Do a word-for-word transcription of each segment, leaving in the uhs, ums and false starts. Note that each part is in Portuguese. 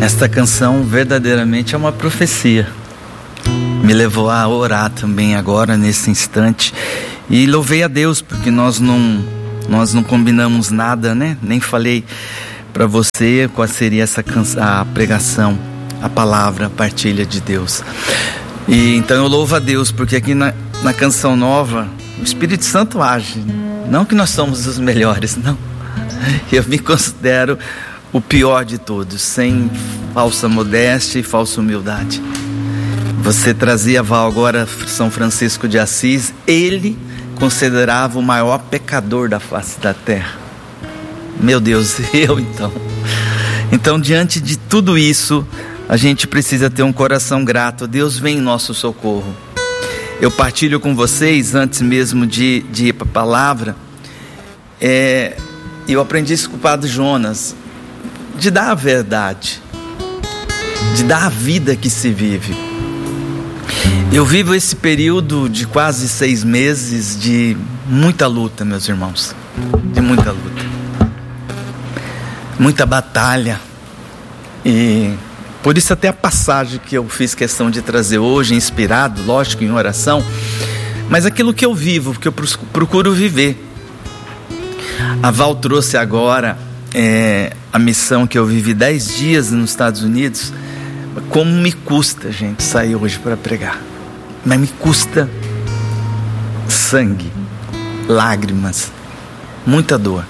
Esta canção verdadeiramente é uma profecia. Me levou a orar também agora, nesse instante. E louvei a Deus, porque nós não, nós não combinamos nada, né? Nem falei para você qual seria essa canção, a pregação, a palavra, a partilha de Deus. E então eu louvo a Deus, porque aqui na, na Canção Nova, o Espírito Santo age. Não que nós somos os melhores, não. Eu me considero o pior de todos, sem falsa modéstia e falsa humildade. Você trazia, Val, agora São Francisco de Assis. Ele considerava o maior pecador da face da terra. Meu Deus, eu então. Então, diante de tudo isso, a gente precisa ter um coração grato. Deus vem em nosso socorro. Eu partilho com vocês, antes mesmo de, de ir para a palavra, é, eu aprendi isso com o Padre Jonas, de dar a verdade, de dar a vida que se vive. Eu vivo esse período de quase seis meses de muita luta, meus irmãos, de muita luta, muita batalha, e por isso até a passagem que eu fiz questão de trazer hoje, inspirado, lógico, em oração, mas aquilo que eu vivo, que eu procuro viver. A Val trouxe agora é, a missão que eu vivi dez dias nos Estados Unidos. Como me custa, gente, sair hoje para pregar. Mas me custa sangue, lágrimas, muita dor.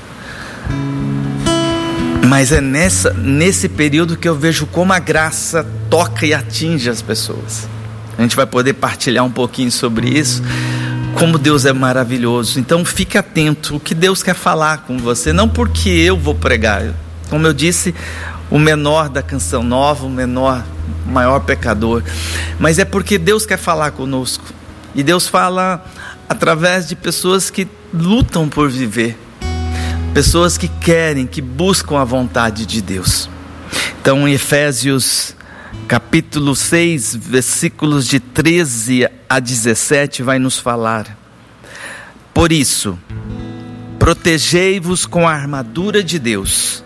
Mas é nessa, nesse período que eu vejo como a graça toca e atinge as pessoas. A gente vai poder partilhar um pouquinho sobre isso, como Deus é maravilhoso. Então fique atento, o que Deus quer falar com você, não porque eu vou pregar. Como eu disse, o menor da Canção Nova, o menor, o maior pecador, mas é porque Deus quer falar conosco. E Deus fala através de pessoas que lutam por viver, pessoas que querem, que buscam a vontade de Deus. Então, em Efésios capítulo seis, versículos de treze a dezessete, vai nos falar: por isso, protegei-vos com a armadura de Deus,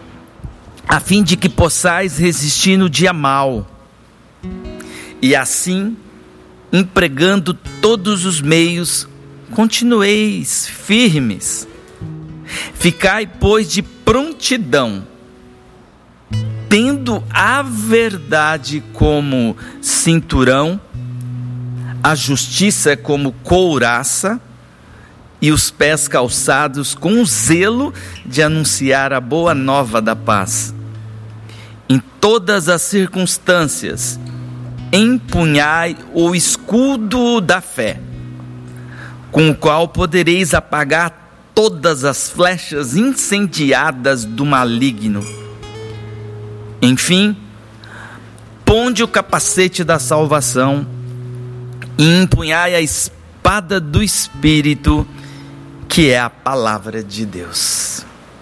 a fim de que possais resistir no dia mau, e assim, empregando todos os meios, continueis firmes. Ficai, pois, de prontidão, tendo a verdade como cinturão, a justiça como couraça, e os pés calçados com o zelo de anunciar a boa nova da paz. Em todas as circunstâncias, empunhai o escudo da fé, com o qual podereis apagar todas as flechas incendiadas do maligno. Enfim, ponde o capacete da salvação e empunhai a espada do Espírito, que é a palavra de Deus.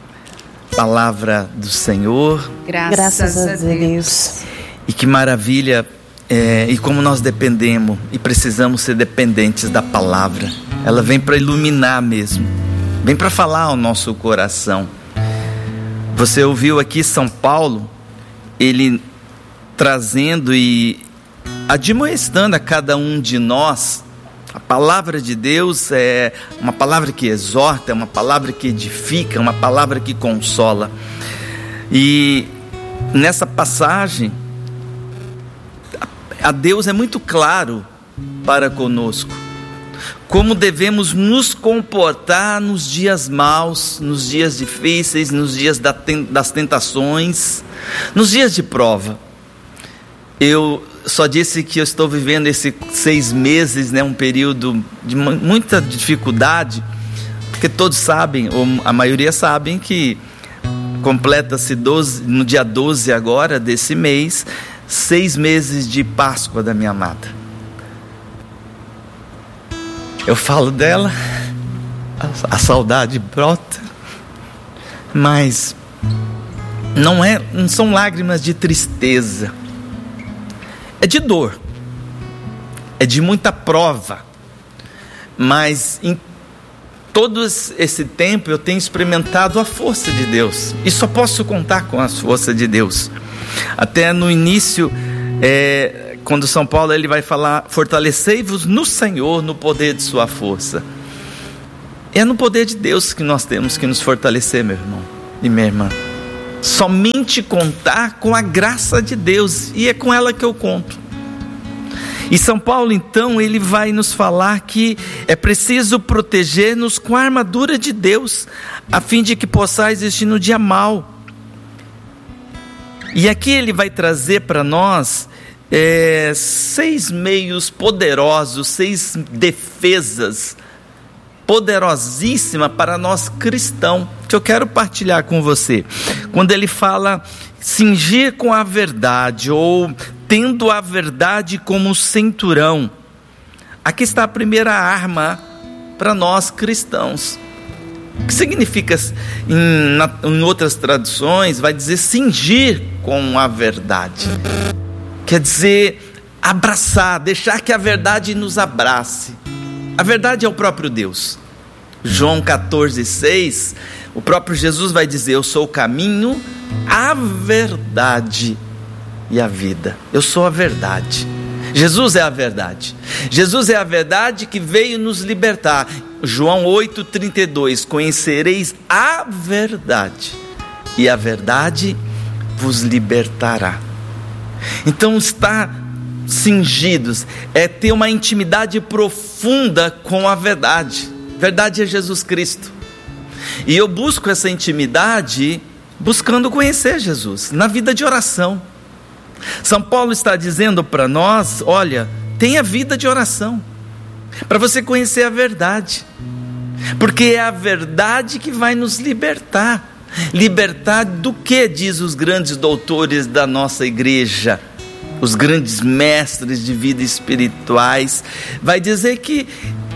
Palavra do Senhor. Graças, Graças a Deus. E que maravilha, é, e como nós dependemos e precisamos ser dependentes da palavra. Ela vem para iluminar mesmo, vem para falar ao nosso coração. Você ouviu aqui São Paulo, ele trazendo e admoestando a cada um de nós. A palavra de Deus é uma palavra que exorta, é uma palavra que edifica, é uma palavra que consola. E nessa passagem, a Deus é muito claro para conosco como devemos nos comportar nos dias maus, nos dias difíceis, nos dias das tentações, nos dias de prova. Eu só disse que eu estou vivendo esses seis meses, né, um período de muita dificuldade, porque todos sabem, ou a maioria sabem, que completa-se doze, no dia doze agora desse mês, seis meses de Páscoa da minha amada. Eu falo dela, a, a saudade brota, mas não, é, não são lágrimas de tristeza, é de dor, é de muita prova, mas em todo esse tempo eu tenho experimentado a força de Deus, e só posso contar com a força de Deus. Até no início, é, quando São Paulo ele vai falar: fortalecei-vos no Senhor, no poder de sua força. É no poder de Deus que nós temos que nos fortalecer, meu irmão e minha irmã. Somente contar com a graça de Deus, e é com ela que eu conto. E São Paulo então ele vai nos falar que é preciso proteger-nos com a armadura de Deus, a fim de que possais existir no dia mau. E aqui ele vai trazer para nós é, seis meios poderosos, seis defesas poderosíssimas para nós cristãos, que eu quero partilhar com você. Quando ele fala cingir com a verdade, ou tendo a verdade como cinturão, aqui está a primeira arma para nós cristãos. O que significa, em, na, em outras traduções, vai dizer cingir com a verdade. Quer dizer, abraçar, deixar que a verdade nos abrace. A verdade é o próprio Deus. João catorze, seis, o próprio Jesus vai dizer: eu sou o caminho, a verdade e a vida. Eu sou a verdade. Jesus é a verdade. Jesus é a verdade que veio nos libertar. João oito, trinta e dois, conhecereis a verdade, e a verdade vos libertará. Então estar cingidos é ter uma intimidade profunda com a verdade. Verdade é Jesus Cristo. E eu busco essa intimidade buscando conhecer Jesus, na vida de oração. São Paulo está dizendo para nós: olha, tenha vida de oração, para você conhecer a verdade, porque é a verdade que vai nos libertar. Libertar do que, diz os grandes doutores da nossa igreja, os grandes mestres de vida espirituais, vai dizer que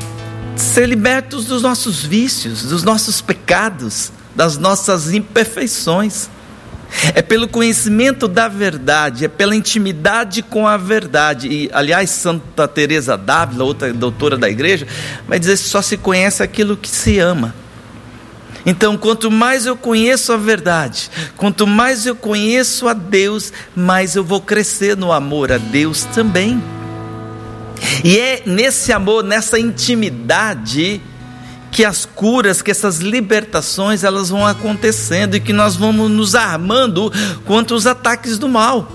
ser libertos dos nossos vícios, dos nossos pecados, das nossas imperfeições. É pelo conhecimento da verdade, é pela intimidade com a verdade. E, aliás, Santa Teresa d'Ávila, outra doutora da igreja, vai dizer que só se conhece aquilo que se ama. Então, quanto mais eu conheço a verdade, quanto mais eu conheço a Deus, mais eu vou crescer no amor a Deus também. E é nesse amor, nessa intimidade, que as curas, que essas libertações, elas vão acontecendo, e que nós vamos nos armando contra os ataques do mal.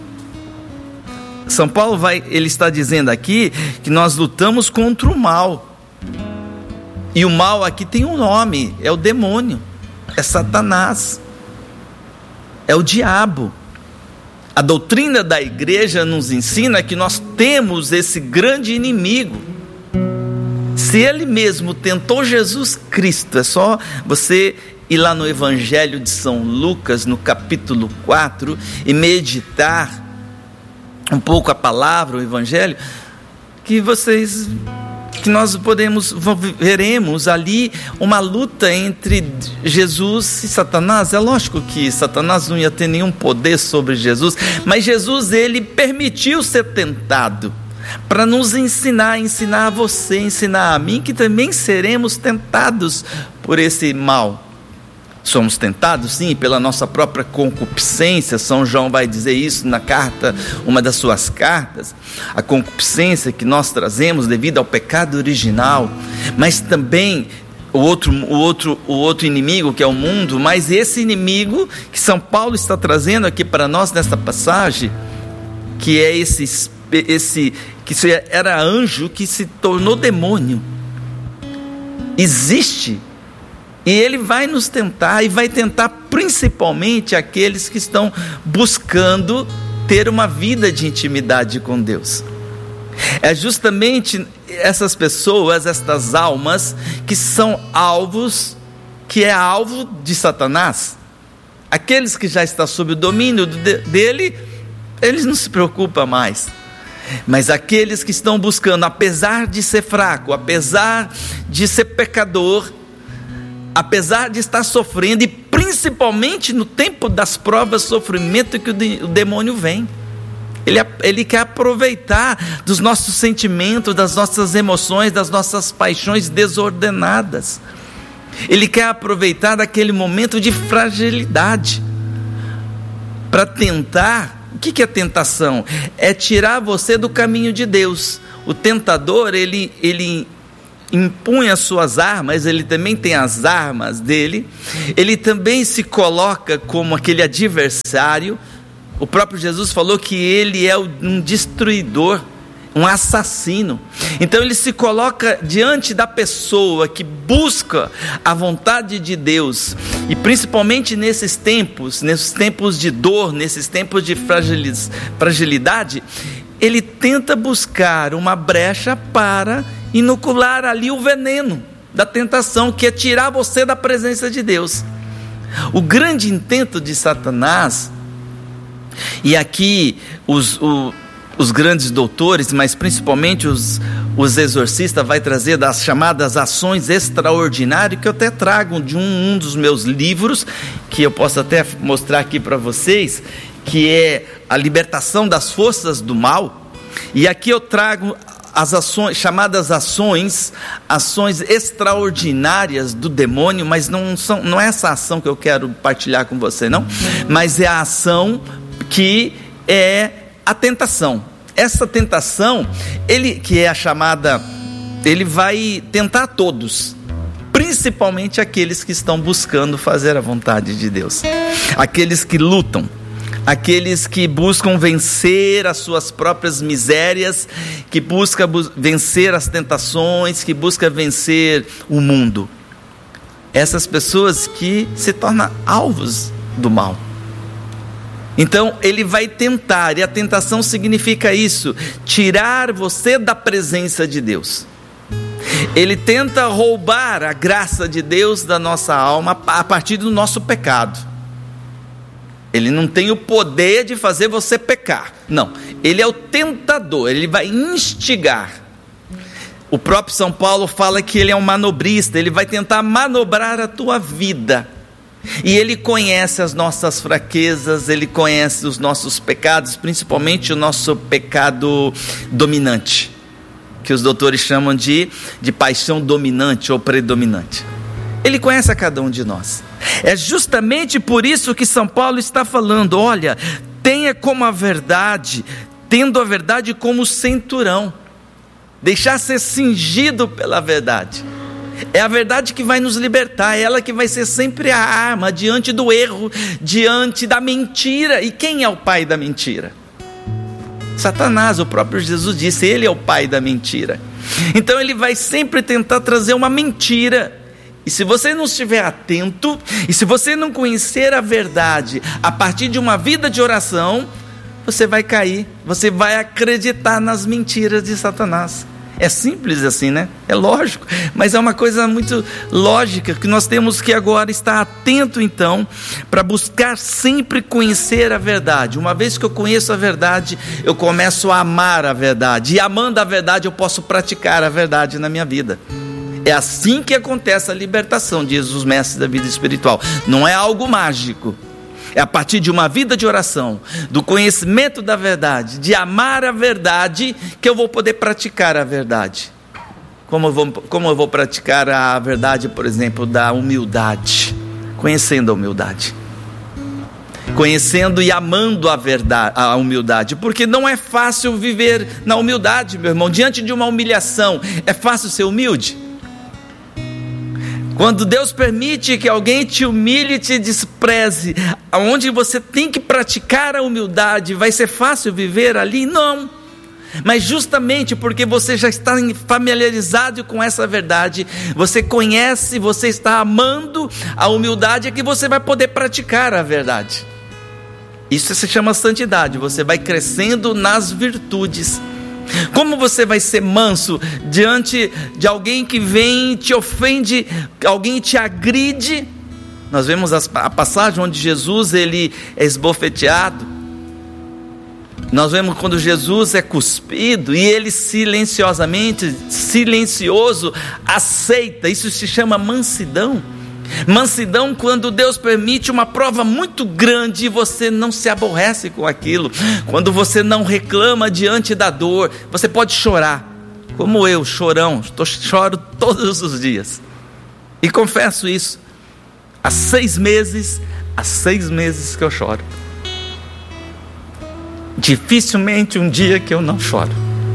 São Paulo vai, ele está dizendo aqui que nós lutamos contra o mal. E o mal aqui tem um nome, é o demônio, é Satanás, é o diabo. A doutrina da igreja nos ensina que nós temos esse grande inimigo. Se ele mesmo tentou Jesus Cristo, é só você ir lá no Evangelho de São Lucas, no capítulo quatro, e meditar um pouco a palavra, o Evangelho, que vocês, que nós podemos, veremos ali uma luta entre Jesus e Satanás. É lógico que Satanás não ia ter nenhum poder sobre Jesus, mas Jesus, ele permitiu ser tentado, para nos ensinar, ensinar a você, ensinar a mim, que também seremos tentados por esse mal. Somos tentados, sim, pela nossa própria concupiscência. São João vai dizer isso na carta, uma das suas cartas, a concupiscência que nós trazemos devido ao pecado original, mas também o outro, o outro, o outro inimigo, que é o mundo. Mas esse inimigo que São Paulo está trazendo aqui para nós nesta passagem, que é esse esse que era anjo que se tornou demônio, existe, e ele vai nos tentar, e vai tentar principalmente aqueles que estão buscando ter uma vida de intimidade com Deus. É justamente essas pessoas, estas almas, que são alvos, que é alvo de Satanás. Aqueles que já estão sob o domínio dele, eles não se preocupam mais. Mas aqueles que estão buscando, apesar de ser fraco, apesar de ser pecador, apesar de estar sofrendo, e principalmente no tempo das provas, sofrimento, que o demônio vem, ele, ele quer aproveitar dos nossos sentimentos, das nossas emoções, das nossas paixões desordenadas. Ele quer aproveitar daquele momento de fragilidade. para tentar. O que é tentação? É tirar você do caminho de Deus. O tentador, ele, ele impunha as suas armas, ele também tem as armas dele, ele também se coloca como aquele adversário. O próprio Jesus falou que ele é um destruidor, um assassino. Então ele se coloca diante da pessoa que busca a vontade de Deus, e principalmente nesses tempos, nesses tempos de dor, nesses tempos de fragilidade, ele tenta buscar uma brecha para inocular ali o veneno da tentação, que é tirar você da presença de Deus. O grande intento de Satanás, e aqui os, o, os grandes doutores, mas principalmente os, os exorcistas, vai trazer das chamadas ações extraordinárias, que eu até trago de um, um dos meus livros, que eu posso até mostrar aqui para vocês, que é a libertação das forças do mal. E aqui eu trago as ações, chamadas ações, ações extraordinárias do demônio, mas não, são, não é essa ação que eu quero partilhar com você, não, mas é a ação que é a tentação. Essa tentação, ele, que é a chamada, ele vai tentar todos, principalmente aqueles que estão buscando fazer a vontade de Deus, aqueles que lutam, aqueles que buscam vencer as suas próprias misérias, que buscam vencer as tentações, que buscam vencer o mundo. Essas pessoas que se tornam alvos do mal. Então ele vai tentar, e a tentação significa isso: tirar você da presença de Deus. Ele tenta roubar a graça de Deus da nossa alma a partir do nosso pecado. Ele não tem o poder de fazer você pecar, não, ele é o tentador, ele vai instigar. O próprio São Paulo fala que ele é um manobrista, ele vai tentar manobrar a tua vida, e ele conhece as nossas fraquezas, ele conhece os nossos pecados, principalmente o nosso pecado dominante, que os doutores chamam de, de paixão dominante ou predominante. Ele conhece a cada um de nós. É justamente por isso que São Paulo está falando: olha, tenha como a verdade, tendo a verdade como cinturão, deixar ser cingido pela verdade. É a verdade que vai nos libertar, é ela que vai ser sempre a arma diante do erro, diante da mentira. E quem é o pai da mentira? Satanás. O próprio Jesus disse, ele é o pai da mentira. Então ele vai sempre tentar trazer uma mentira. E se você não estiver atento, e se você não conhecer a verdade a partir de uma vida de oração, você vai cair, você vai acreditar nas mentiras de Satanás. É simples assim, né? É lógico, mas é uma coisa muito lógica, que nós temos que agora estar atento então, para buscar sempre conhecer a verdade. Uma vez que eu conheço a verdade, eu começo a amar a verdade, e amando a verdade eu posso praticar a verdade na minha vida. É assim que acontece a libertação, diz os mestres da vida espiritual. Não é algo mágico. É a partir de uma vida de oração, do conhecimento da verdade, de amar a verdade, que eu vou poder praticar a verdade. Como eu vou, como eu vou praticar a verdade, por exemplo, da humildade? Conhecendo a humildade. Conhecendo e amando a verdade, a humildade, porque não é fácil viver na humildade, meu irmão. Diante de uma humilhação, é fácil ser humilde? Quando Deus permite que alguém te humilhe e te despreze, aonde você tem que praticar a humildade, vai ser fácil viver ali? Não. Mas justamente porque você já está familiarizado com essa verdade, você conhece, você está amando a humildade, é que você vai poder praticar a verdade. Isso se chama santidade. Você vai crescendo nas virtudes. Como você vai ser manso diante de alguém que vem e te ofende, alguém te agride? Nós vemos a passagem onde Jesus ele é esbofeteado. Nós vemos quando Jesus é cuspido, e ele silenciosamente, silencioso, aceita. Isso se chama mansidão. Mansidão quando Deus permite uma prova muito grande e você não se aborrece com aquilo. Quando você não reclama diante da dor. Você pode chorar, como eu, chorão, tô, choro todos os dias. E confesso isso. Há seis meses, há seis meses que eu choro. Dificilmente um dia que eu não choro.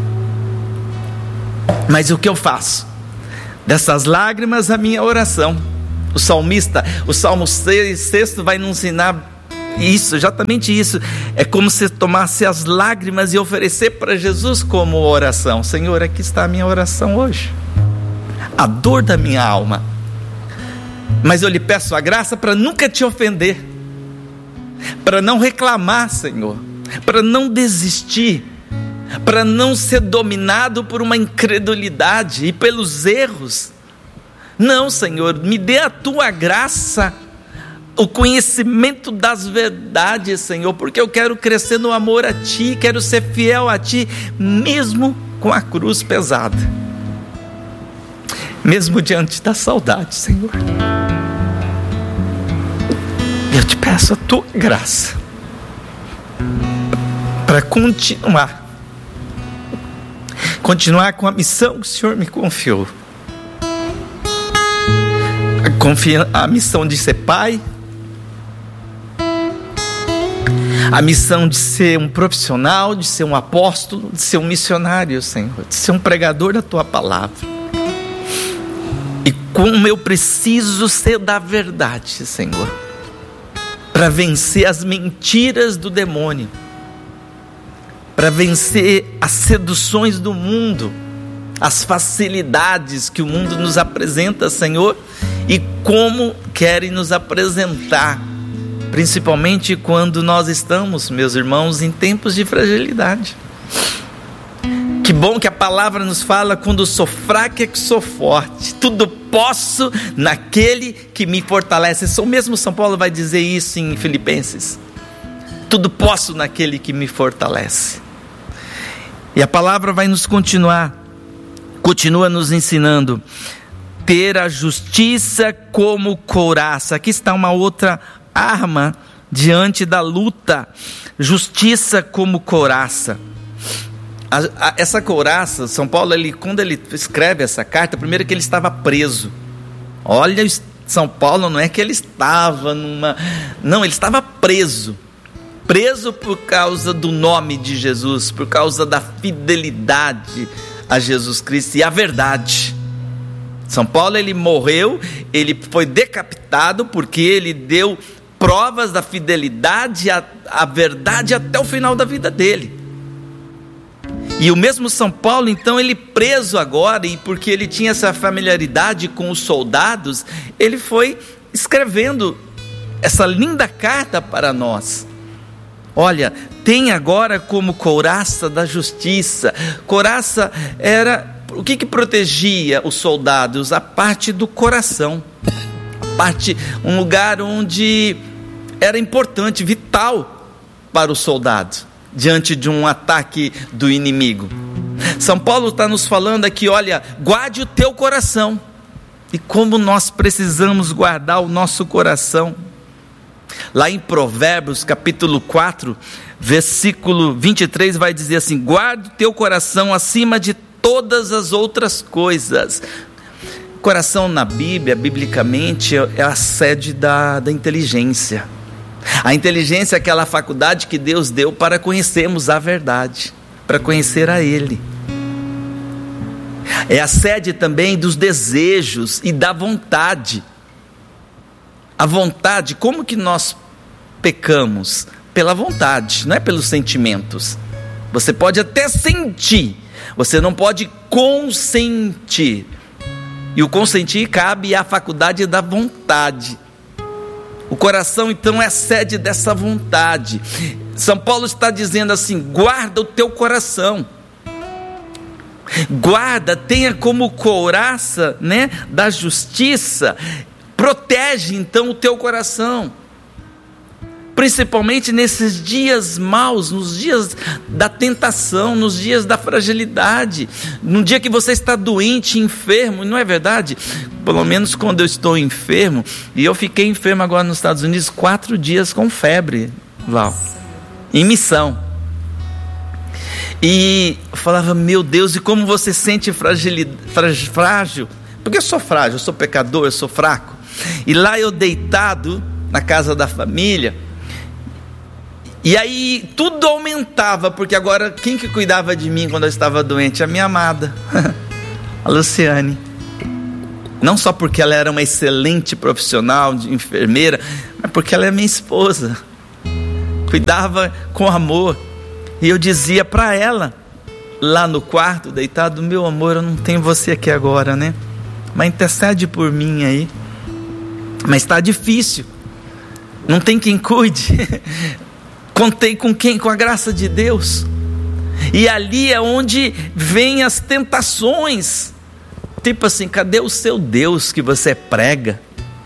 Mas o que eu faço? Dessas lágrimas a minha oração. O salmista, o Salmo seis vai nos ensinar isso, exatamente isso. É como se tomasse as lágrimas e oferecer para Jesus como oração. Senhor, aqui está a minha oração hoje, a dor da minha alma. Mas eu lhe peço a graça para nunca te ofender, para não reclamar, Senhor, para não desistir, para não ser dominado por uma incredulidade e pelos erros. Não, Senhor, me dê a tua graça, o conhecimento das verdades, Senhor, porque eu quero crescer no amor a Ti, quero ser fiel a Ti, mesmo com a cruz pesada, mesmo diante da saudade, Senhor. Eu te peço a tua graça para continuar, continuar com a missão que o Senhor me confiou. A missão de ser pai, a missão de ser um profissional, de ser um apóstolo, de ser um missionário, Senhor, de ser um pregador da tua palavra. E como eu preciso ser da verdade, Senhor, para vencer as mentiras do demônio, para vencer as seduções do mundo, as facilidades que o mundo nos apresenta, Senhor, e como querem nos apresentar, principalmente quando nós estamos, meus irmãos, em tempos de fragilidade. Que bom que a palavra nos fala: quando sou fraco é que sou forte, tudo posso naquele que me fortalece. O mesmo São Paulo vai dizer isso em Filipenses: tudo posso naquele que me fortalece. E a palavra vai nos continuar, continua nos ensinando: ter a justiça como couraça. Aqui está uma outra arma diante da luta. Justiça como couraça. A, a, essa couraça, São Paulo, ele, quando ele escreve essa carta, primeiro que ele estava preso. Olha, São Paulo, não é que ele estava numa... Não, ele estava preso. Preso por causa do nome de Jesus, por causa da fidelidade a Jesus Cristo e a verdade. São Paulo, ele morreu, ele foi decapitado porque ele deu provas da fidelidade à, à verdade até o final da vida dele. E o mesmo São Paulo, então, ele preso agora, e porque ele tinha essa familiaridade com os soldados, ele foi escrevendo essa linda carta para nós. Olha, tem agora como couraça da justiça. Couraça era... O que que protegia os soldados? A parte do coração, a parte, um lugar onde era importante, vital para o soldado, diante de um ataque do inimigo. São Paulo está nos falando aqui: olha, guarde o teu coração. E como nós precisamos guardar o nosso coração. Lá em Provérbios capítulo quatro, versículo vinte e três vai dizer assim: guarde o teu coração acima de todas as outras coisas. Coração na Bíblia, biblicamente, é a sede da, da inteligência. A inteligência é aquela faculdade que Deus deu para conhecermos a verdade, para conhecer a Ele. É a sede também dos desejos e da vontade. A vontade, como que nós pecamos? Pela vontade, não é pelos sentimentos. Você pode até sentir, você não pode consentir. E o consentir cabe à faculdade da vontade. O coração, então, é a sede dessa vontade. São Paulo está dizendo assim: guarda o teu coração. Guarda, tenha como couraça, né, da justiça. Protege, então, o teu coração. Principalmente nesses dias maus, nos dias da tentação, nos dias da fragilidade, no dia que você está doente, enfermo, não é verdade? Pelo menos quando eu estou enfermo, e eu fiquei enfermo agora nos Estados Unidos, quatro dias com febre, Val, em missão. E eu falava: meu Deus, e como você sente fragilidade, frágil? Porque eu sou frágil, eu sou pecador, eu sou fraco. E lá eu deitado, na casa da família, E aí tudo aumentava, porque agora quem que cuidava de mim quando eu estava doente? A minha amada, a Luciane. Não só porque ela era uma excelente profissional de enfermeira, mas porque ela é minha esposa. Cuidava com amor. E eu dizia para ela, lá no quarto, deitado: meu amor, eu não tenho você aqui agora, né? Mas intercede por mim aí. Mas está difícil, não tem quem cuide. Contei com quem? Com a graça de Deus. E ali é onde vem as tentações. Tipo assim, cadê o seu Deus que você prega?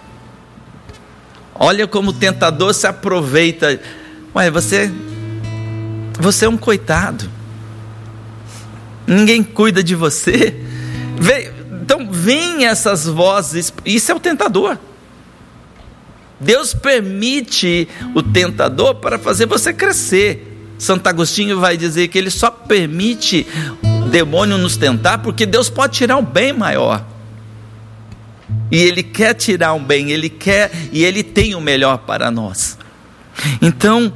Olha como o tentador se aproveita. Ué, você, você é um coitado. Ninguém cuida de você. Então vem essas vozes. Isso é o tentador. Deus permite o tentador para fazer você crescer. Santo Agostinho vai dizer que ele só permite o demônio nos tentar porque Deus pode tirar um bem maior. E Ele quer tirar um bem, Ele quer, e Ele tem o melhor para nós. Então,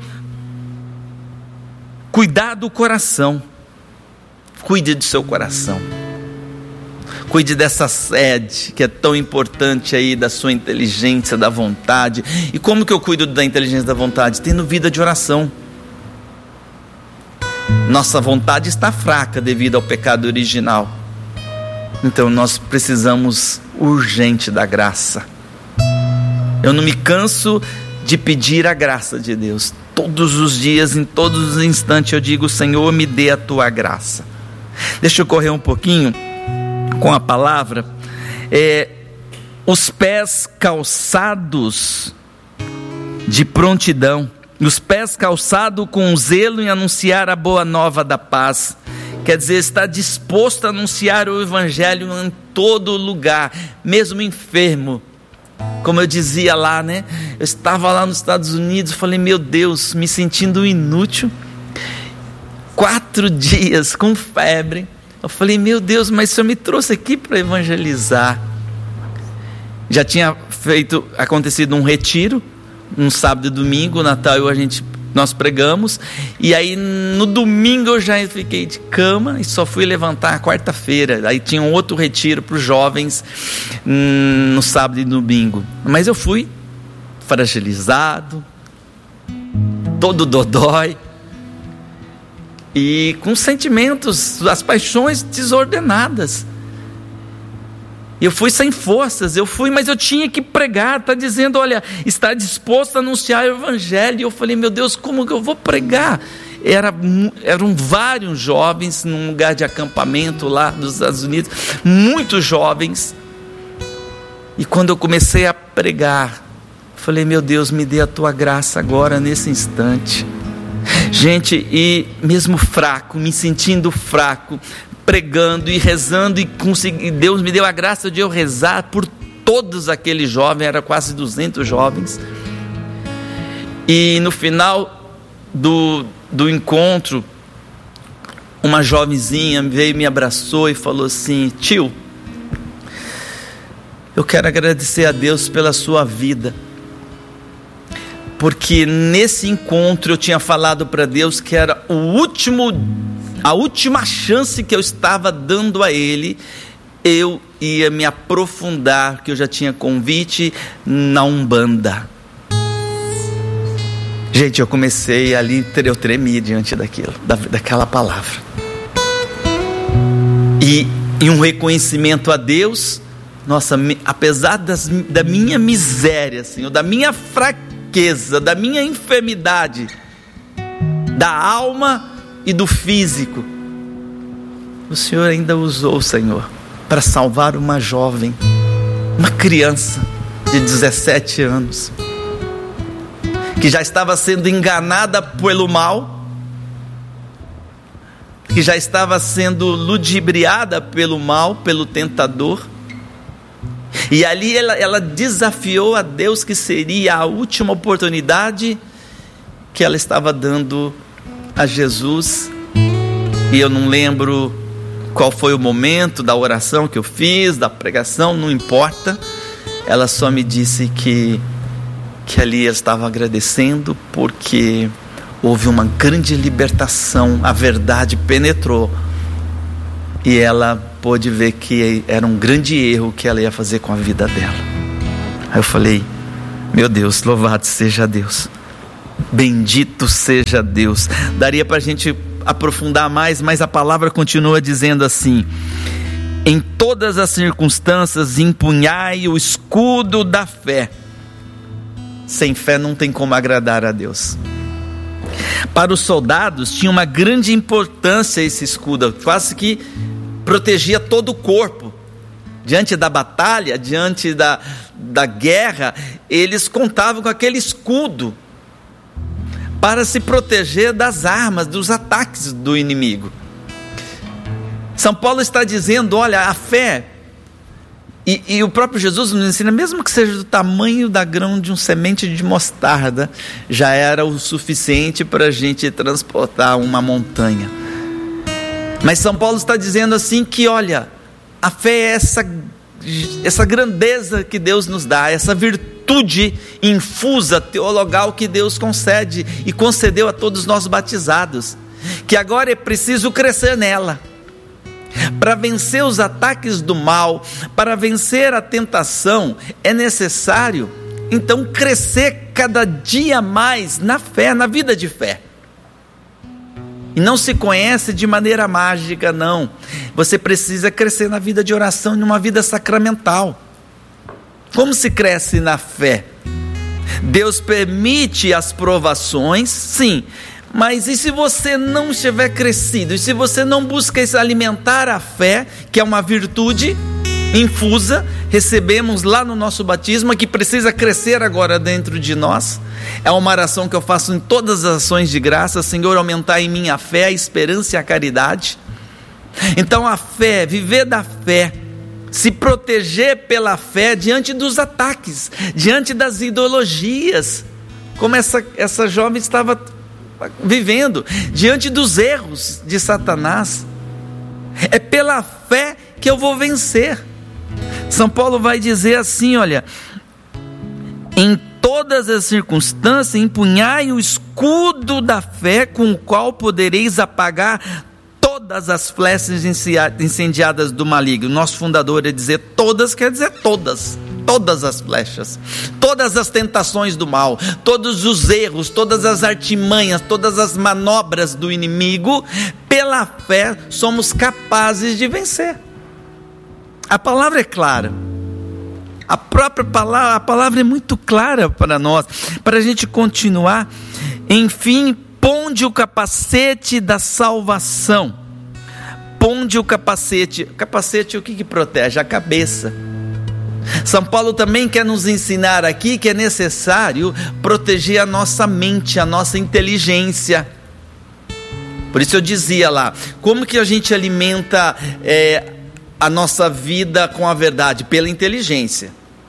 cuidar do coração. Cuide do seu coração. Cuide dessa sede que é tão importante aí, da sua inteligência, da vontade. E como que eu cuido da inteligência, da vontade? Tendo vida de oração. Nossa vontade está fraca devido ao pecado original. Então nós precisamos urgente da graça. Eu não me canso de pedir a graça de Deus. Todos os dias, em todos os instantes eu digo: Senhor, me dê a tua graça. Deixa eu correr um pouquinho com a palavra. É, os pés calçados de prontidão, os pés calçados com zelo em anunciar a boa nova da paz. Quer dizer, está disposto a anunciar o evangelho em todo lugar, mesmo enfermo. Como eu dizia lá, né? Eu estava lá nos Estados Unidos, falei: meu Deus, me sentindo inútil. Quatro dias com febre. Eu falei: meu Deus, mas o Senhor me trouxe aqui para evangelizar. Já tinha feito, acontecido um retiro, um sábado e domingo, Natal, a gente, nós pregamos. E aí no domingo eu já fiquei de cama e só fui levantar quarta-feira. Aí tinha um outro retiro para os jovens hum, no sábado e domingo. Mas eu fui fragilizado, todo dodói, e com sentimentos, as paixões desordenadas. Eu fui sem forças, eu fui, mas eu tinha que pregar. Está dizendo, olha, está disposto a anunciar o evangelho. E eu falei: meu Deus, como que eu vou pregar? Era, eram vários jovens num lugar de acampamento lá dos Estados Unidos, muitos jovens. E quando eu comecei a pregar, falei: meu Deus, me dê a tua graça agora, nesse instante. Gente, e mesmo fraco, me sentindo fraco, pregando e rezando, e consegui, Deus me deu a graça de eu rezar por todos aqueles jovens, era quase duzentos jovens. E no final do, do encontro, uma jovenzinha veio, me abraçou e falou assim: tio, eu quero agradecer a Deus pela sua vida, porque nesse encontro eu tinha falado para Deus que era o último, a última chance que eu estava dando a Ele. Eu ia me aprofundar, que eu já tinha convite na Umbanda. Gente, eu comecei ali, eu tremi diante daquilo, da, daquela palavra. E, e um reconhecimento a Deus. Nossa, apesar das, da minha miséria, Senhor, da minha fraqueza, da minha enfermidade, da alma e do físico, o Senhor ainda usou, Senhor, para salvar uma jovem, uma criança de dezessete anos, que já estava sendo enganada pelo mal, que já estava sendo ludibriada pelo mal, pelo tentador. E ali ela, ela desafiou a Deus, que seria a última oportunidade que ela estava dando a Jesus. E eu não lembro qual foi o momento da oração que eu fiz, da pregação, não importa. Ela só me disse que, que ali eu estava agradecendo, porque houve uma grande libertação, a verdade penetrou, e ela pôde ver que era um grande erro que ela ia fazer com a vida dela. Aí eu falei, meu Deus, louvado seja Deus, bendito seja Deus. Daria para a gente aprofundar mais, mas a palavra continua dizendo assim: em todas as circunstâncias empunhai o escudo da fé. Sem fé não tem como agradar a Deus. Para os soldados tinha uma grande importância esse escudo, quase que protegia todo o corpo. Diante da batalha, diante da, da guerra, eles contavam com aquele escudo para se proteger das armas, dos ataques do inimigo. São Paulo está dizendo, olha, a fé, e, e o próprio Jesus nos ensina, mesmo que seja do tamanho da grão de um semente de mostarda, já era o suficiente para a gente transportar uma montanha. Mas São Paulo está dizendo assim que, olha, a fé é essa, essa grandeza que Deus nos dá, essa virtude infusa, teologal que Deus concede e concedeu a todos nós batizados, que agora é preciso crescer nela. Para vencer os ataques do mal, para vencer a tentação, é necessário então crescer cada dia mais na fé, na vida de fé. E não se conhece de maneira mágica, não. Você precisa crescer na vida de oração e numa vida sacramental. Como se cresce na fé? Deus permite as provações, sim. Mas e se você não estiver crescido? E se você não busca alimentar a fé, que é uma virtude infusa, recebemos lá no nosso batismo, que precisa crescer agora dentro de nós? É uma oração que eu faço em todas as ações de graça: Senhor, aumentar em mim a fé, a esperança e a caridade. Então a fé, viver da fé, se proteger pela fé diante dos ataques, diante das ideologias, como essa, essa jovem estava vivendo, diante dos erros de Satanás. É pela fé que eu vou vencer. São Paulo vai dizer assim, olha, em todas as circunstâncias empunhai o escudo da fé, com o qual podereis apagar todas as flechas incendiadas do maligno. Nosso fundador ia dizer todas, quer dizer todas, todas as flechas, todas as tentações do mal, todos os erros, todas as artimanhas, todas as manobras do inimigo. Pela fé somos capazes de vencer. A palavra é clara, a própria palavra, a palavra é muito clara para nós, para a gente continuar. Enfim, ponde o capacete da salvação. Ponde o capacete. O capacete, o que que protege? A cabeça. São Paulo também quer nos ensinar aqui que é necessário proteger a nossa mente, a nossa inteligência. Por isso eu dizia lá, como que a gente alimenta é, a nossa vida com a verdade? Pela inteligência.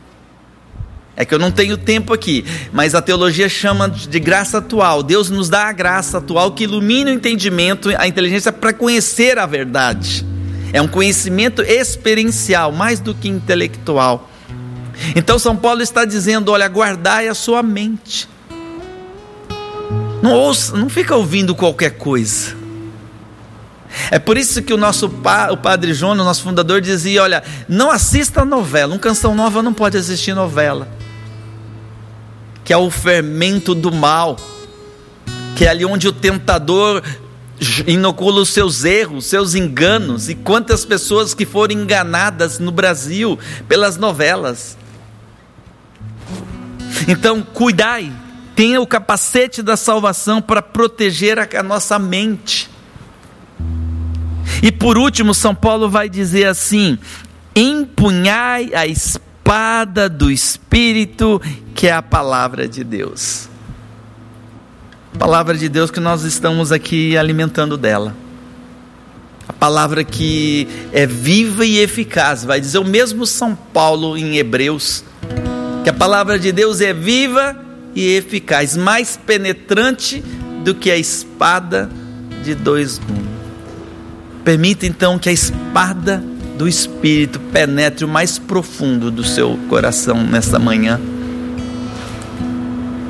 É que eu não tenho tempo aqui, mas a teologia chama de graça atual. Deus nos dá a graça atual que ilumina o entendimento, a inteligência para conhecer a verdade. É um conhecimento experiencial, mais do que intelectual. Então São Paulo está dizendo, olha, guardai a sua mente. Não ouça, não fica ouvindo qualquer coisa. É por isso que o nosso pa, o Padre João, o nosso fundador, dizia, olha, não assista novela. Um Canção Nova não pode assistir novela, que é o fermento do mal, que é ali onde o tentador inocula os seus erros, seus enganos. E quantas pessoas que foram enganadas no Brasil pelas novelas. Então cuidai, tenha o capacete da salvação para proteger a, a nossa mente. E por último, São Paulo vai dizer assim: empunhai a espada do Espírito, que é a palavra de Deus. A palavra de Deus que nós estamos aqui alimentando dela. A palavra que é viva e eficaz. Vai dizer o mesmo São Paulo em Hebreus, que a palavra de Deus é viva e eficaz, mais penetrante do que a espada de dois gumes. Permita então que a espada do Espírito penetre o mais profundo do seu coração nesta manhã.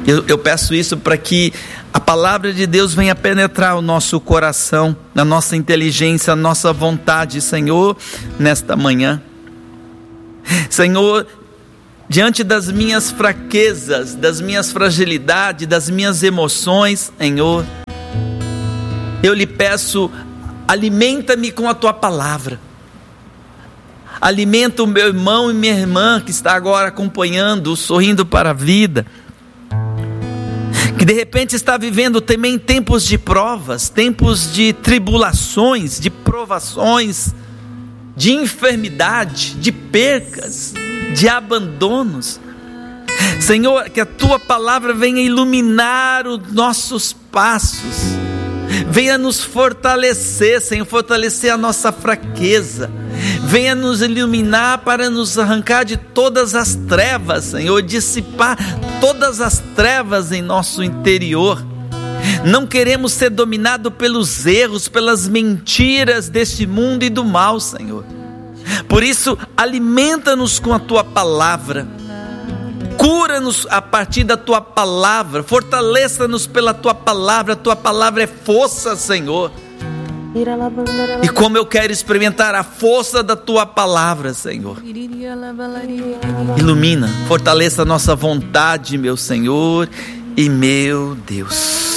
Eu, eu peço isso para que a palavra de Deus venha penetrar o nosso coração, na nossa inteligência, a nossa vontade, Senhor, nesta manhã. Senhor, diante das minhas fraquezas, das minhas fragilidades, das minhas emoções, Senhor, eu lhe peço, alimenta-me com a tua palavra. Alimenta o meu irmão e minha irmã que está agora acompanhando, sorrindo para a vida, que de repente está vivendo também tempos de provas, tempos de tribulações, de provações, de enfermidade, de percas, de abandonos. Senhor, que a tua palavra venha iluminar os nossos passos, venha nos fortalecer, Senhor, fortalecer a nossa fraqueza, venha nos iluminar para nos arrancar de todas as trevas, Senhor, dissipar todas as trevas em nosso interior. Não queremos ser dominados pelos erros, pelas mentiras deste mundo e do mal, Senhor. Por isso, alimenta-nos com a tua palavra, cura-nos a partir da tua palavra, fortaleça-nos pela tua palavra. A tua palavra é força, Senhor. E como eu quero experimentar a força da tua palavra, Senhor, ilumina, fortaleça a nossa vontade, meu Senhor e meu Deus.